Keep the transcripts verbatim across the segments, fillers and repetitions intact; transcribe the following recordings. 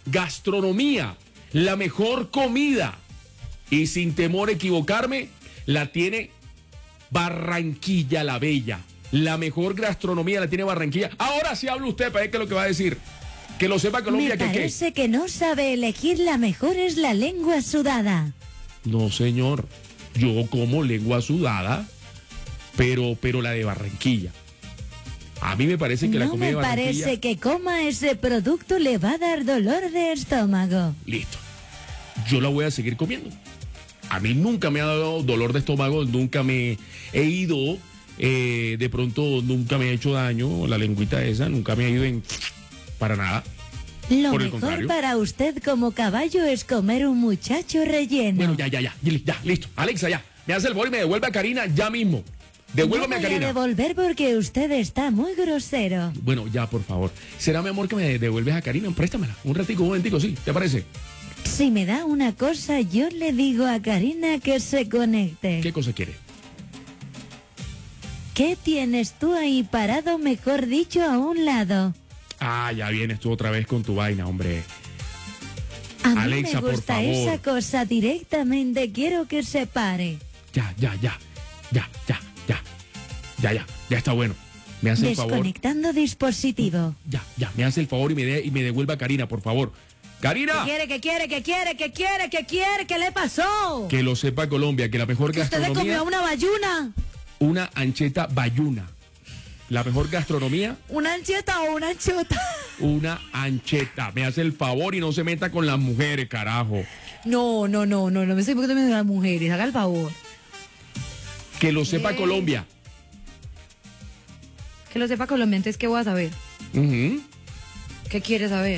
gastronomía, la mejor comida, y sin temor a equivocarme, la tiene Barranquilla la Bella. La mejor gastronomía la tiene Barranquilla. Ahora sí habla usted, para ver qué es lo que va a decir. Que lo sepa Colombia. Me que parece que no sabe elegir, la mejor es la lengua sudada. No, señor. Yo como lengua sudada, pero, pero la de Barranquilla. A mí me parece que no la comida de Barranquilla... No me parece que coma ese producto, le va a dar dolor de estómago. Listo. Yo la voy a seguir comiendo. A mí nunca me ha dado dolor de estómago, nunca me he ido, eh, de pronto nunca me ha hecho daño la lengüita esa, nunca me ha ido en... para nada. Lo Por el mejor contrario. para usted como caballo es comer un muchacho relleno. Bueno, ya, ya, ya, ya, listo. Alexa, ya. Me hace el favor y me devuelve a Karina ya mismo. Devuélvame no voy a Karina. a devolver porque usted está muy grosero. Bueno, ya, por favor. ¿Será, mi amor, que me devuelves a Karina? Préstamela. Un ratico, un momentico, ¿sí? ¿Te parece? Si me da una cosa, yo le digo a Karina que se conecte. ¿Qué cosa quiere? ¿Qué tienes tú ahí parado, mejor dicho, a un lado? Ah, ya vienes tú otra vez con tu vaina, hombre. A mí Alexa, me gusta por favor. esa cosa directamente, quiero que se pare. Ya, ya, ya. Ya, ya, ya. Ya, ya. Ya está bueno. Me hace el favor. Desconectando dispositivo. Ya, ya. Me hace el favor y me, de, y me devuelva a Karina, por favor. ¡Karina! ¿Qué quiere, qué quiere, qué quiere, qué quiere, qué quiere? ¿Qué le pasó? Que lo sepa Colombia, que la mejor ¿Que usted le gastronomía... comió una bayuna? Una ancheta bayuna. La mejor gastronomía... ¿Una ancheta o una anchota? Una ancheta. Me hace el favor y no se meta con las mujeres, carajo. No, no, no, no, no me estoy poniendo a las mujeres, haga el favor. Que lo sepa Eh. Colombia. Que lo sepa Colombia, entonces, ¿qué voy a saber? Uh-huh. ¿Qué quiere saber?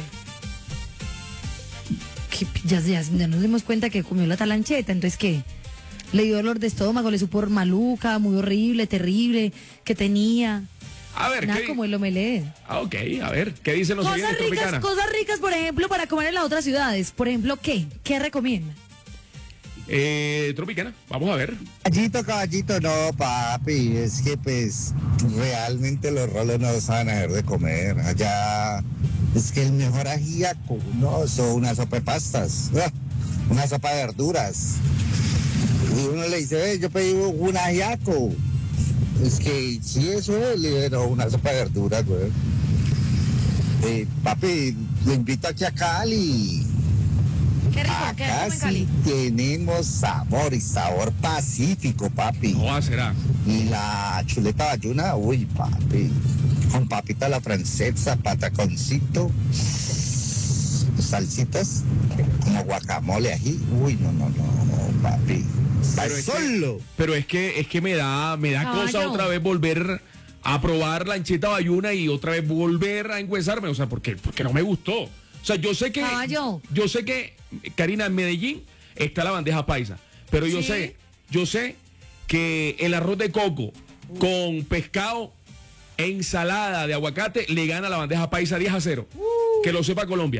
Que ya, ya, ya nos dimos cuenta que comió la talancheta, entonces, ¿qué? Le dio dolor de estómago, le supo maluca, muy horrible, terrible, que tenía. A ver, Nada ¿qué como el omelette. Ah, ok, a ver, ¿qué dicen los Cosas siguientes, ricas, Tropicana? cosas ricas, por ejemplo, para comer en las otras ciudades. Por ejemplo, ¿qué? ¿Qué recomienda? Eh, Tropicana, vamos a ver. Caballito, caballito, no, papi, es que pues realmente los rolos no saben hacer de comer. Allá es que el mejor ajíaco, no, son una sopa de pastas, ¡ah! Una sopa de verduras. Y uno le dice, ve, yo pedí un ajíaco. Es que sí, eso es, le digo, no, una sopa de verduras, güey. Eh, papi, lo invito aquí a Cali. Qué rico, ¿qué Acá come en sí Cali? tenemos sabor y sabor pacífico, papi. No va, será. Y la chuleta bayuna, uy, papi. Con papita a la francesa, pataconcito, salsitas, como guacamole ají. Uy, no, no, no, papi. Pero es que- Solo. Pero es que, es que me da, me da Caballo. cosa otra vez volver a probar la ancheta bayuna y otra vez volver a enguesarme. O sea, porque, porque no me gustó. O sea, yo sé que. Caballo. Yo sé que, Karina, en Medellín está la bandeja paisa. Pero yo Sí. sé, yo sé que el arroz de coco con pescado e ensalada de aguacate le gana a la bandeja paisa diez a cero. Que lo sepa Colombia.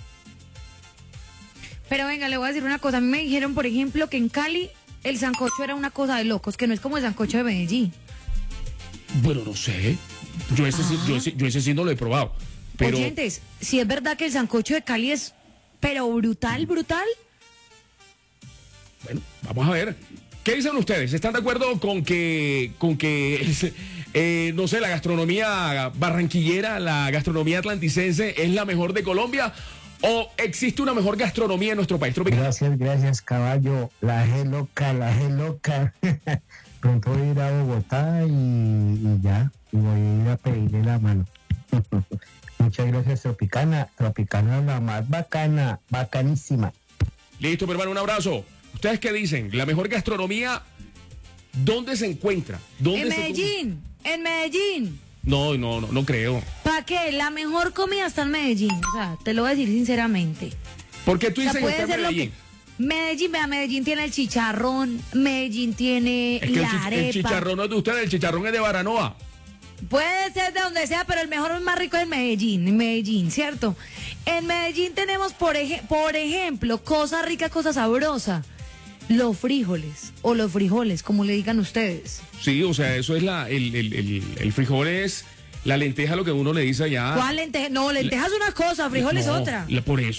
Pero venga, le voy a decir una cosa. A mí me dijeron, por ejemplo, que en Cali el sancocho era una cosa de locos, que no es como el sancocho de Medellín. Bueno, no sé. Yo ese, sí- yo ese, yo ese sí no lo he probado. Pero. Oyentes, si es verdad que el sancocho de Cali es, pero brutal, brutal. Bueno, vamos a ver. ¿Qué dicen ustedes? ¿Están de acuerdo con que, con que eh, no sé, la gastronomía barranquillera, la gastronomía atlanticense es la mejor de Colombia? ¿O existe una mejor gastronomía en nuestro país tropical? Gracias, gracias, caballo. La G loca, la G loca. Pronto voy a ir a Bogotá y, y ya, y voy a ir a pedirle la mano. Muchas gracias, Tropicana. Tropicana la más bacana, bacanísima. Listo, mi hermano, un abrazo. ¿Ustedes qué dicen? ¿La mejor gastronomía dónde se encuentra? ¿Dónde En se- Medellín, en Medellín. No, no, no, no creo. ¿Para qué? La mejor comida está en Medellín. O sea, te lo voy a decir sinceramente. ¿Por qué tú O sea, dices que puede está en ser lo Medellín? que... Medellín, vea, Medellín tiene el chicharrón, Medellín tiene Es que el, la chi- el arepa. chicharrón no es de ustedes, el chicharrón es de Baranoa. Puede ser de donde sea, pero el mejor, el más rico es en Medellín, en Medellín, ¿cierto? En Medellín tenemos, por, ej- por ejemplo, cosa rica, cosa sabrosa. Los frijoles, o los frijoles, como le digan ustedes. Sí, o sea, eso es la, el, el, el, el frijol es la lenteja, lo que uno le dice allá. ¿Cuál lenteja? No, lenteja es una cosa, frijol es No, otra. la- por eso.